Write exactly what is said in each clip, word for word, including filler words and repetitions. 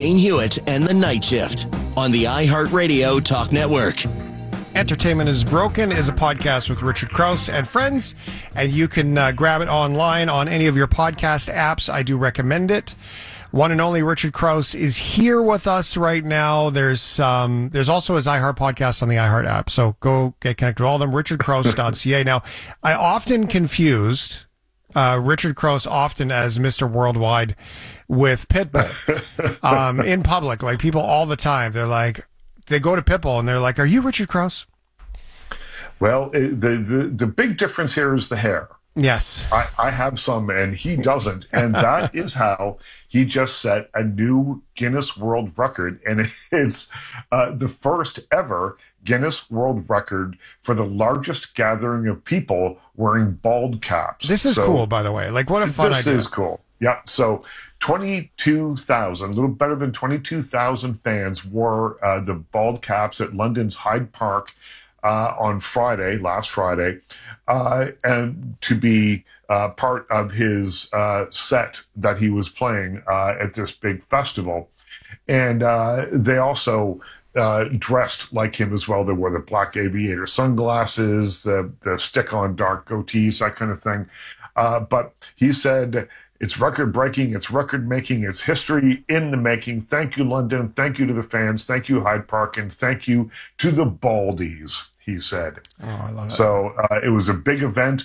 Shane Hewitt and the Night Shift on the iHeartRadio Talk Network. Entertainment is Broken is a podcast with Richard Crouse and friends, and you can uh, grab it online on any of your podcast apps. I do recommend it. One and only Richard Crouse is here with us right now. There's um, there's also his iHeart podcast on the iHeart app, so go get connected with all of them, richard crouse dot c a. Now, I often confused uh, Richard Crouse often as Mister Worldwide with Pitbull um, in public. Like, people all the time, they're like, they go to Pitbull and they're like, "Are you Richard Crouse?" Well, the, the the big difference here is the hair. Yes. I, I have some and he doesn't. And that is how he just set a new Guinness World Record. And it's uh, the first ever Guinness World Record for the largest gathering of people wearing bald caps. This is so cool, by the way. Like, what a fun this idea. This is cool. Yeah. So twenty-two thousand, a little better than twenty-two thousand fans wore uh, the bald caps at London's Hyde Park Uh, on Friday, last Friday, uh, and to be uh, part of his uh, set that he was playing uh, at this big festival. And uh, they also uh, dressed like him as well. They wore the black aviator sunglasses, the, the stick-on dark goatees, that kind of thing. Uh, but he said, it's record-breaking, it's record-making, it's history in the making. Thank you, London. Thank you to the fans. Thank you, Hyde Park. And thank you to the Baldies, he said. Oh, I love it. So uh, it was a big event.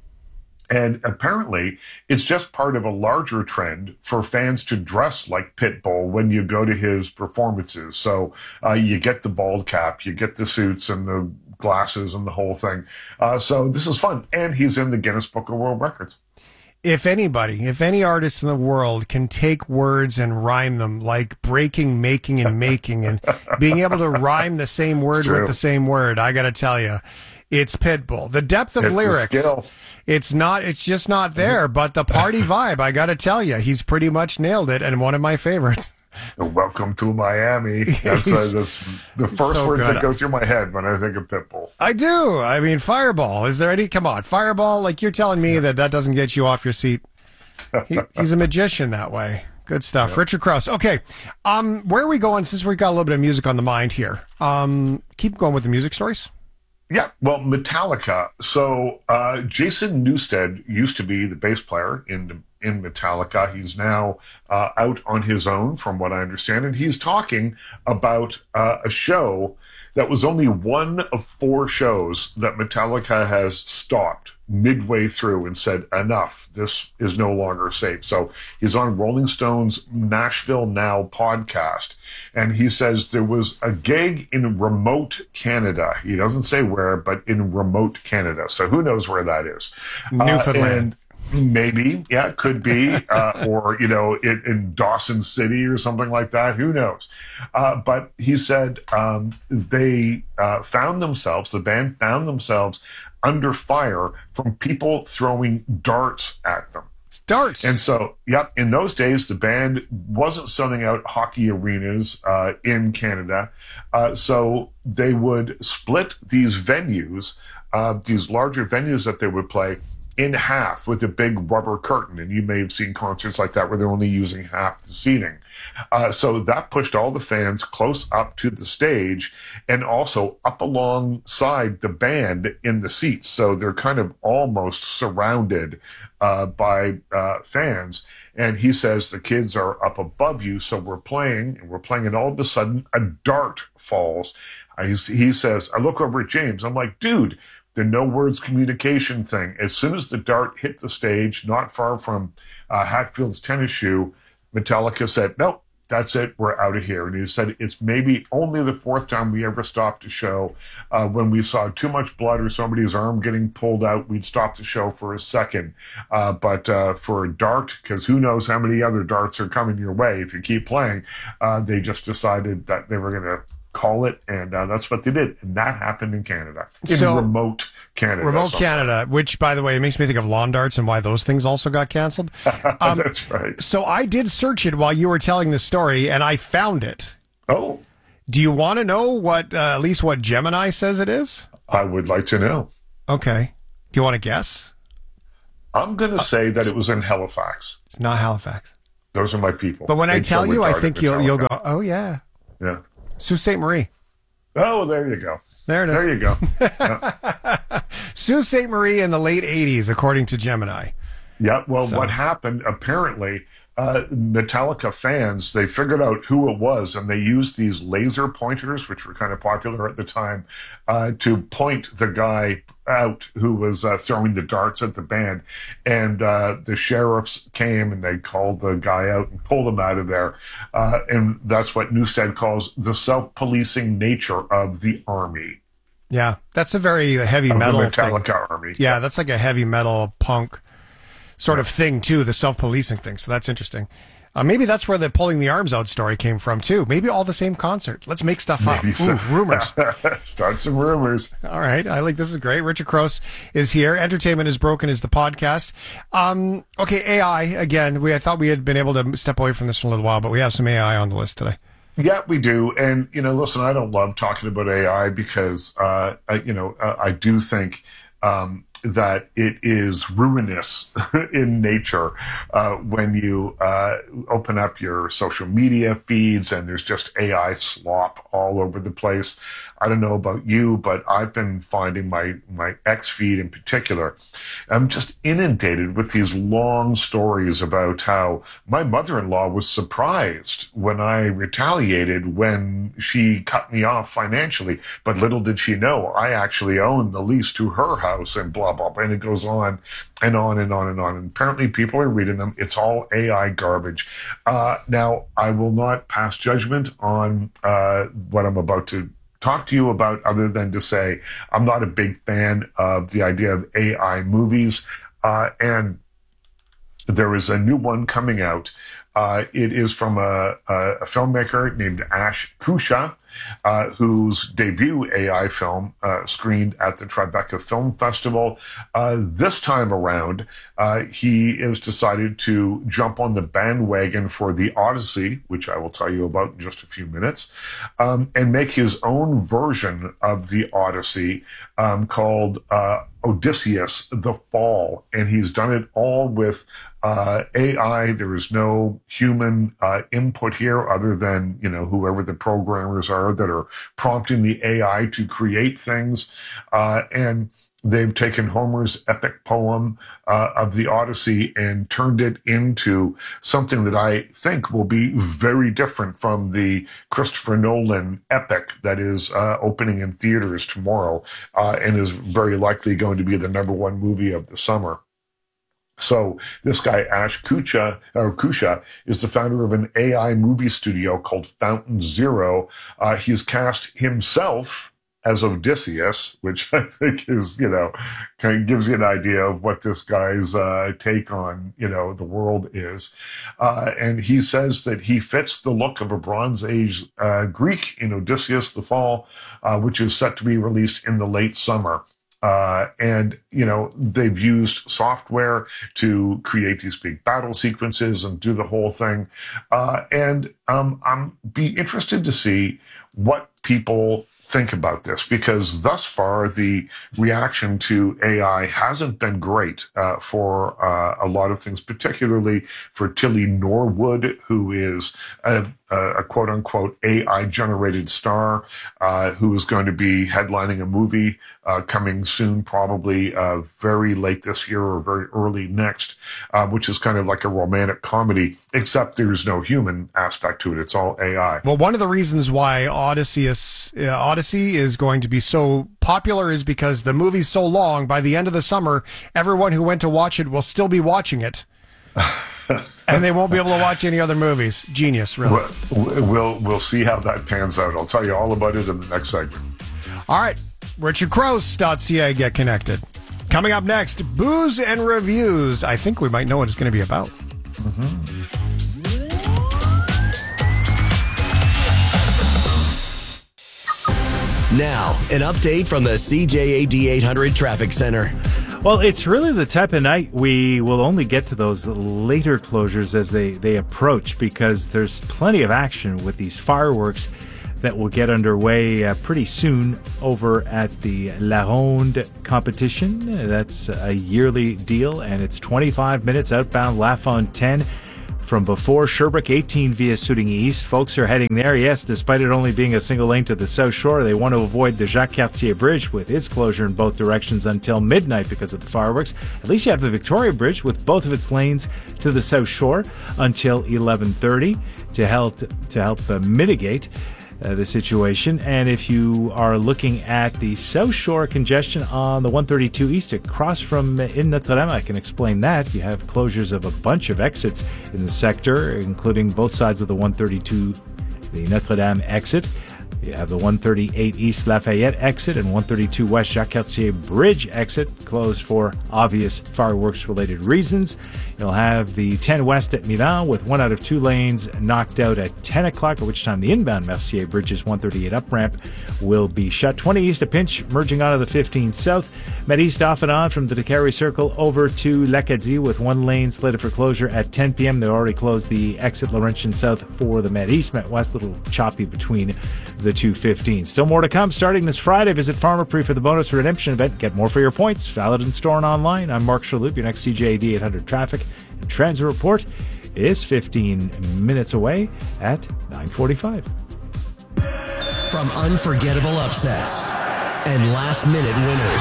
And apparently, it's just part of a larger trend for fans to dress like Pitbull when you go to his performances. So uh, you get the bald cap, you get the suits and the glasses and the whole thing. Uh, so this is fun. And he's in the Guinness Book of World Records. If anybody, if any artist in the world can take words and rhyme them, like breaking, making, and making, and being able to rhyme the same word with the same word, I got to tell you, it's Pitbull. The depth of it's lyrics, it's not, it's just not there. But the party vibe, I got to tell you, he's pretty much nailed it, and one of my favorites. Welcome to Miami. That's, uh, that's the first so words good. that go through my head when I think of Pitbull. I do. I mean, Fireball. Is there any? Come on, Fireball. Like, you're telling me that that doesn't get you off your seat. He, he's a magician that way. Good stuff. Yep. Richard Crouse. Okay. Um, where are we going since we've got a little bit of music on the mind here? Um, keep going with the music stories. Yeah, well, Metallica. So uh, Jason Newsted used to be the bass player in in Metallica. He's now uh, out on his own, from what I understand, and he's talking about uh, a show that was only one of four shows that Metallica has stopped midway through and said, enough, this is no longer safe. So he's on Rolling Stone's Nashville Now podcast, and he says there was a gig in remote Canada. He doesn't say where, but in remote Canada. So who knows where that is? Newfoundland. Uh, Maybe, yeah, it could be, uh, or, you know, in, in Dawson City or something like that. Who knows? Uh, but he said um, they uh, found themselves, the band found themselves under fire from people throwing darts at them. Darts. And so, yep, in those days, the band wasn't selling out hockey arenas uh, in Canada. Uh, so they would split these venues, uh, these larger venues that they would play, in half with a big rubber curtain. And you may have seen concerts like that where they're only using half the seating. Uh, so that pushed all the fans close up to the stage and also up alongside the band in the seats. So they're kind of almost surrounded uh, by uh, fans. And he says the kids are up above you. So we're playing and we're playing, and all of a sudden a dart falls. Uh, he says, I look over at James. I'm like, dude, the no words communication thing. As soon as the dart hit the stage, not far from uh, Hatfield's tennis shoe, Metallica said, nope, that's it, we're out of here. And he said it's maybe only the fourth time we ever stopped a show. Uh, when we saw too much blood or somebody's arm getting pulled out, we'd stop the show for a second. Uh, but uh, for a dart, because who knows how many other darts are coming your way if you keep playing, uh, they just decided that they were going to call it, and uh, that's what they did. And that happened in Canada, in so, remote Canada. Remote somewhere. Canada, which, by the way, it makes me think of lawn darts and why those things also got canceled. Um, that's right. So I did search it while you were telling the story, and I found it. Oh. Do you want to know what, uh, at least what Gemini says it is? I would like to know. Okay. Do you want to guess? I'm going to say that it was in Halifax. It's not Halifax. Those are my people. But when I They'd tell so you, I retarded think you'll you'll Metallica. go, oh yeah, Yeah. Sault Ste. Marie. Oh, there you go. There it is. There you go. Yeah. Sault Ste. Marie in the late eighties, according to Gemini. Yeah, well, So- what happened, apparently, uh, Metallica fans, they figured out who it was, and they used these laser pointers, which were kind of popular at the time, uh, to point the guy out who was uh, throwing the darts at the band. And uh, the sheriffs came, and they called the guy out and pulled him out of there. Uh, and that's what Newstead calls the self-policing nature of the army, Yeah, that's a very heavy of metal the thing. Metallica army. Yeah, that's like a heavy metal punk sort of thing too, the self-policing thing. So that's interesting. Uh, maybe that's where the pulling the arms out story came from too. Maybe all the same concert. Let's make stuff up. Maybe so. Ooh, rumors. Start some rumors. All right. I like this is great. Richard Crouse is here. Entertainment is Broken is the podcast. Um, okay, A I again. We I thought we had been able to step away from this for a little while, but we have some A I on the list today. Yeah, we do. And, you know, listen, I don't love talking about A I because, uh, I, you know, uh, I do think um, that it is ruinous in nature uh, when you uh, open up your social media feeds and there's just A I slop all over the place. I don't know about you, but I've been finding my, my X feed in particular, I'm just inundated with these long stories about how my mother-in-law was surprised when I retaliated when she cut me off financially. But little did she know, I actually own the lease to her house and blah, blah, blah. And it goes on and on and on and on. And apparently people are reading them. It's all A I garbage. Uh, now, I will not pass judgment on uh, what I'm about to talk to you about, other than to say I'm not a big fan of the idea of A I movies. Uh, and there is a new one coming out. Uh, it is from a, a, a filmmaker named Ash Kusha, uh, whose debut A I film uh, screened at the Tribeca Film Festival. Uh, this time around, uh, he has decided to jump on the bandwagon for The Odyssey, which I will tell you about in just a few minutes, um, and make his own version of The Odyssey um, called uh, Odysseus: The Fall. And he's done it all with Uh, A I. There is no human uh, input here other than, you know, whoever the programmers are that are prompting the A I to create things. Uh, and they've taken Homer's epic poem uh, of the Odyssey and turned it into something that I think will be very different from the Christopher Nolan epic that is uh, opening in theaters tomorrow uh, and is very likely going to be the number one movie of the summer. So this guy, Ash Kusha, or Kusha, is the founder of an A I movie studio called Fountain Zero. Uh, he's cast himself as Odysseus, which I think is, you know, kind of gives you an idea of what this guy's uh, take on, you know, the world is. Uh, and he says that he fits the look of a Bronze Age uh, Greek in Odysseus: The Fall, uh, which is set to be released in the late summer. Uh, and, you know, they've used software to create these big battle sequences and do the whole thing. Uh, and um, I'm be interested to see what people think about this, because thus far the reaction to A I hasn't been great uh, for uh, a lot of things, particularly for Tilly Norwood, who is a, a quote-unquote A I-generated star uh, who is going to be headlining a movie uh, coming soon, probably uh, very late this year or very early next, uh, which is kind of like a romantic comedy, except there's no human aspect to it. It's all A I. Well, one of the reasons why Odysseus, uh, Odyssey is going to be so popular is because the movie's so long, by the end of the summer, everyone who went to watch it will still be watching it. And they won't be able to watch any other movies. Genius, really. We'll, we'll, we'll see how that pans out. I'll tell you all about it in the next segment. All right. richard crouse dot c a, get connected. Coming up next, Booze and Reviews. I think we might know what it's going to be about. Mm-hmm. Now, an update from the C J A D eight hundred Traffic Center. Well, it's really the type of night we will only get to those later closures as they, they approach, because there's plenty of action with these fireworks that will get underway uh, pretty soon over at the La Ronde competition. That's a yearly deal, and it's twenty-five minutes outbound La Fontaine from before. Sherbrooke eighteen via Soudigny East. Folks are heading there, yes, despite it only being a single lane to the South Shore. They want to avoid the Jacques-Cartier Bridge with its closure in both directions until midnight because of the fireworks. At least you have the Victoria Bridge with both of its lanes to the South Shore until eleven thirty to help, to help uh, mitigate Uh, the situation. And if you are looking at the South Shore congestion on the one thirty-two East across from uh, in Notre Dame, I can explain that. You have closures of a bunch of exits in the sector, including both sides of the one thirty-two, the Notre Dame exit. You have the one thirty-eight East Lafayette exit and one thirty-two West Jacques-Cartier Bridge exit closed for obvious fireworks-related reasons. You'll have the ten West at Milan with one out of two lanes knocked out at ten o'clock, at which time the inbound Mercier Bridge's one thirty-eight up ramp will be shut. twenty East, a pinch merging onto the fifteen South. Met East off and on from the Décarie Circle over to L'Acadie with one lane slated for closure at ten p.m. They already closed the exit Laurentian South for the Met East. Met West, a little choppy between the two fifteen. Still more to come starting this Friday. Visit Pharmaprix for the bonus redemption event. Get more for your points. Valid in store and online. I'm Mark Shalhoub. Your next C J A D eight hundred traffic and transit report is fifteen minutes away at nine forty-five. From unforgettable upsets and last-minute winners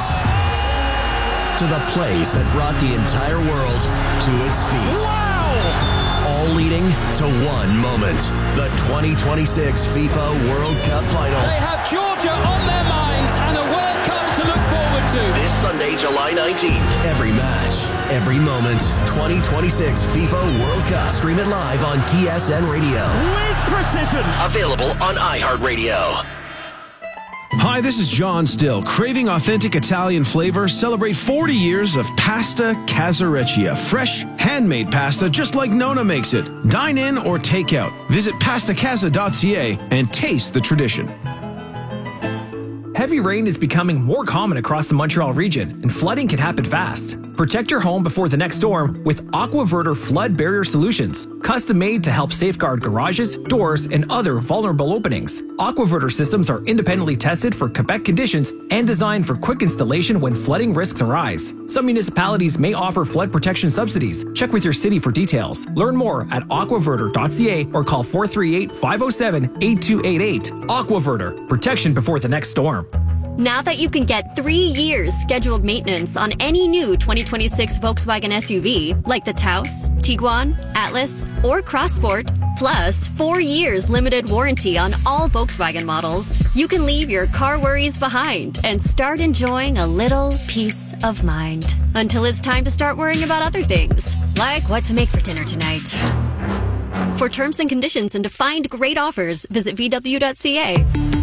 to the plays that brought the entire world to its feet. Wow! All leading to one moment. The twenty twenty-six FIFA World Cup Final. They have Georgia on their minds and a World Cup to look forward to. This Sunday, July nineteenth. Every match, every moment. twenty twenty-six FIFA World Cup. Stream it live on T S N Radio. With precision. Available on iHeartRadio. Hi, this is John Still. Craving authentic Italian flavor? Celebrate forty years of Pasta Casareccia. Fresh, handmade pasta just like Nona makes it. Dine in or take out. Visit pasta casa dot c a and taste the tradition. Heavy rain is becoming more common across the Montreal region, and flooding can happen fast. Protect your home before the next storm with AquaVerter Flood Barrier Solutions, custom made to help safeguard garages, doors, and other vulnerable openings. AquaVerter systems are independently tested for Quebec conditions and designed for quick installation when flooding risks arise. Some municipalities may offer flood protection subsidies. Check with your city for details. Learn more at aquaverter dot c a or call four three eight, five oh seven, eight two eight eight. AquaVerter, protection before the next storm. Now that you can get three years scheduled maintenance on any new twenty twenty-six Volkswagen S U V, like the Taos, Tiguan, Atlas, or Crossport, plus four years limited warranty on all Volkswagen models, you can leave your car worries behind and start enjoying a little peace of mind. Until it's time to start worrying about other things, like what to make for dinner tonight. For terms and conditions and to find great offers, visit v w dot c a.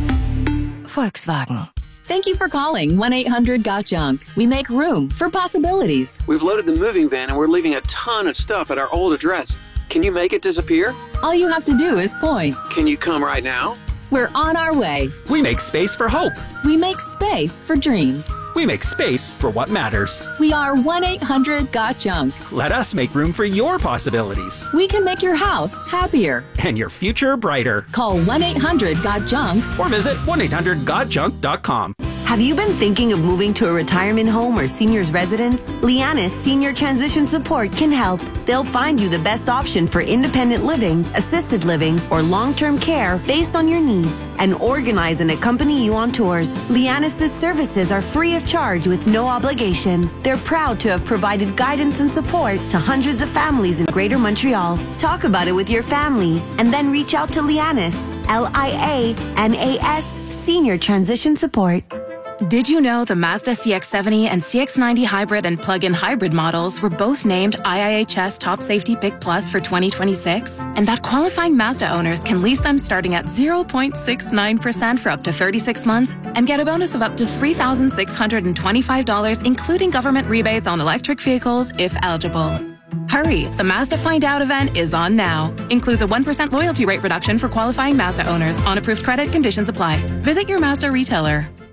Volkswagen. Thank you for calling one eight hundred got junk. We make room for possibilities. We've loaded the moving van and we're leaving a ton of stuff at our old address. Can you make it disappear? All you have to do is point. Can you come right now? We're on our way. We make space for hope. We make space for dreams. We make space for what matters. We are one eight hundred got junk. Let us make room for your possibilities. We can make your house happier. And your future brighter. Call one eight hundred got junk. Or visit one eight hundred got junk dot com. Have you been thinking of moving to a retirement home or senior's residence? Lianis Senior Transition Support can help. They'll find you the best option for independent living, assisted living, or long-term care based on your needs and organize and accompany you on tours. Lianis' services are free of charge with no obligation. They're proud to have provided guidance and support to hundreds of families in Greater Montreal. Talk about it with your family and then reach out to Lianis, L I A N A S, Senior Transition Support. Did you know the Mazda C X seventy and C X ninety hybrid and plug-in hybrid models were both named I I H S Top Safety Pick Plus for twenty twenty-six? And that qualifying Mazda owners can lease them starting at zero point six nine percent for up to thirty-six months and get a bonus of up to three thousand six hundred twenty-five dollars, including government rebates on electric vehicles if eligible. Hurry, the Mazda Find Out event is on now. Includes a one percent loyalty rate reduction for qualifying Mazda owners. On approved credit, conditions apply. Visit your Mazda retailer.